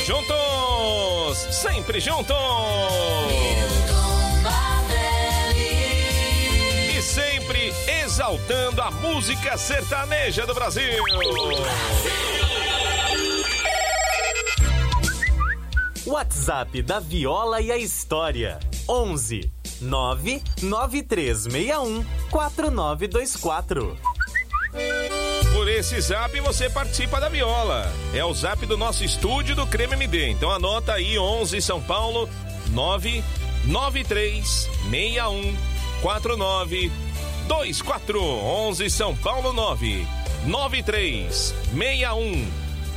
juntos, sempre juntos. E sempre exaltando a música sertaneja do Brasil. WhatsApp da Viola e a História. 11 99361 4924. Por esse zap você participa da Viola. É o zap do nosso estúdio do Creme MD. Então anota aí, 11 São Paulo 99361 4924. 11 São Paulo 99361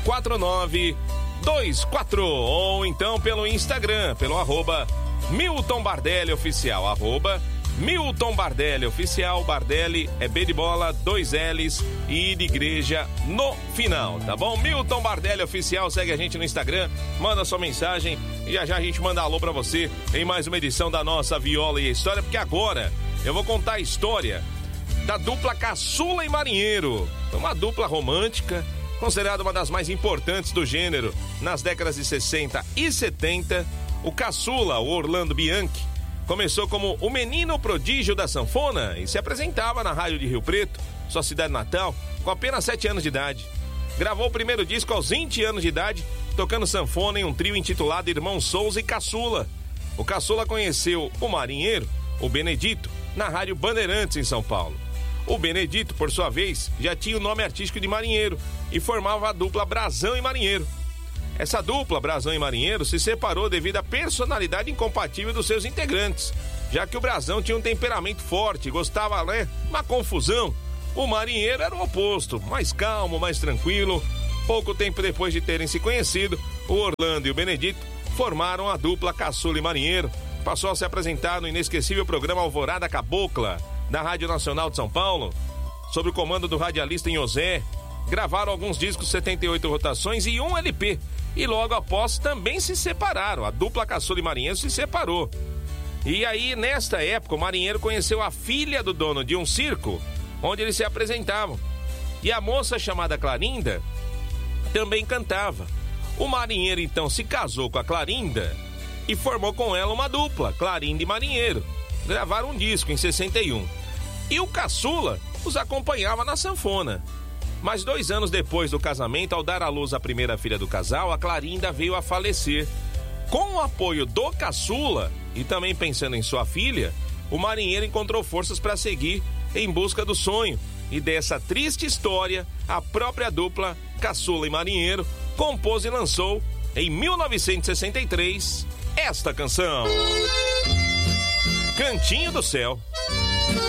4924. Ou então pelo Instagram, pelo arroba Milton Bardelli Oficial, arroba Milton Bardelli Oficial. Bardelli é B de bola, 2 L's e de igreja no final, tá bom? Milton Bardelli Oficial, segue a gente no Instagram, manda sua mensagem e já a gente manda alô pra você em mais uma edição da nossa Viola e a História, porque agora eu vou contar a história da dupla Caçula e Marinheiro. Uma dupla romântica, considerada uma das mais importantes do gênero nas décadas de 60 e 70. O Caçula, o Orlando Bianchi, começou como o menino prodígio da sanfona e se apresentava na rádio de Rio Preto, sua cidade natal, com apenas 7 anos de idade. Gravou o primeiro disco aos 20 anos de idade, tocando sanfona em um trio intitulado Irmão Souza e Caçula. O Caçula conheceu o marinheiro, o Benedito, na rádio Bandeirantes, em São Paulo. O Benedito, por sua vez, já tinha o nome artístico de Marinheiro e formava a dupla Brazão e Marinheiro. Essa dupla, Brazão e Marinheiro, se separou devido à personalidade incompatível dos seus integrantes, já que o Brazão tinha um temperamento forte, gostava, uma confusão. O Marinheiro era o oposto, mais calmo, mais tranquilo. Pouco tempo depois de terem se conhecido, o Orlando e o Benedito formaram a dupla Caçula e Marinheiro. Passou a se apresentar no inesquecível programa Alvorada Cabocla, da Rádio Nacional de São Paulo, sob o comando do radialista Inhosé. Gravaram alguns discos, 78 rotações e um LP. E logo após também se separaram. A dupla Caçula e Marinheiro se separou. E aí, nesta época, o Marinheiro conheceu a filha do dono de um circo, onde eles se apresentavam. E a moça chamada Clarinda também cantava. O Marinheiro então se casou com a Clarinda e formou com ela uma dupla, Clarinda e Marinheiro. Gravaram um disco em 61. E o Caçula os acompanhava na sanfona. Mas 2 anos depois do casamento, ao dar à luz a primeira filha do casal, a Clarinda veio a falecer. Com o apoio do Caçula e também pensando em sua filha, o Marinheiro encontrou forças para seguir em busca do sonho. E dessa triste história, a própria dupla Caçula e Marinheiro compôs e lançou, em 1963, esta canção. Cantinho do Céu.